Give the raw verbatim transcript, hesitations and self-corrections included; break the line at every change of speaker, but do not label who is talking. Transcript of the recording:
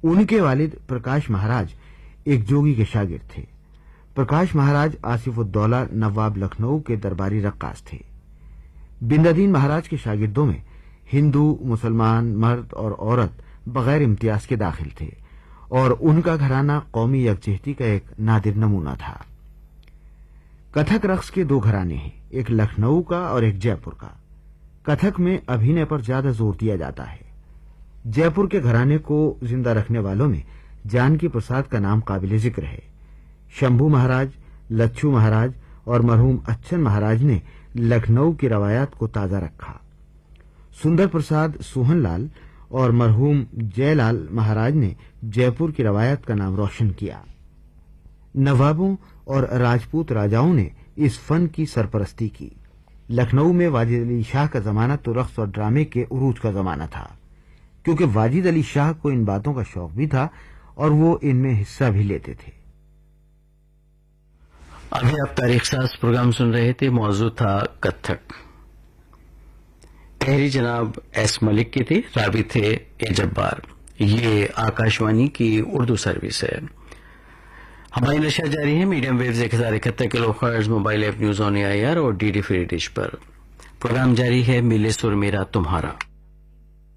उनके वालिद प्रकाश महाराज एक जोगी के शागिर्द थे। प्रकाश महाराज आसिफुद्दौला नवाब लखनऊ के दरबारी रक्कास थे। बिंदादीन महाराज के शागिर्दों में हिंदू, मुसलमान, मर्द और औरत बगैर इम्तियाज के दाखिल थे और उनका घराना कौमी यकजहती का एक नादिर नमूना था। कथक रक्स के दो घराने हैं, एक लखनऊ का और एक जयपुर का। कथक में अभिनय पर ज्यादा जोर दिया जाता है। जयपुर के घराने को जिंदा रखने वालों में जानकी प्रसाद का नाम काबिल जिक्र है। शंभू महाराज, लच्छू महाराज और मरहूम अच्छन महाराज ने लखनऊ की रवायात को ताजा रखा। सुंदर प्रसाद सोहनलाल और मरहूम जयलाल महाराज ने जयपुर की रवायत का नाम रोशन किया। नवाबों और राजपूत राजाओं ने इस फन की सरपरस्ती की। लखनऊ में वाजिद अली शाह का जमाना तो रक्स और ड्रामे के उरूज का जमाना था, क्योंकि वाजिद अली शाह को इन बातों का शौक भी था और वो इनमें हिस्सा भी लेते थे।
अभी आप तारीख साज प्रोग्राम सुन रहे थे, मौजू था कथक। तहरी जनाब एस मलिक की थी, रावी थे ए जब्बार। ये आकाशवाणी की उर्दू सर्विस है। हमारी नशर जारी है मीडियम वेव्स एक हजार इकहत्तर kilo hertz, mobile app news on AIR और डीडी फ्री डिश पर। प्रोग्राम जारी है मिले सुर मेरा तुम्हारा।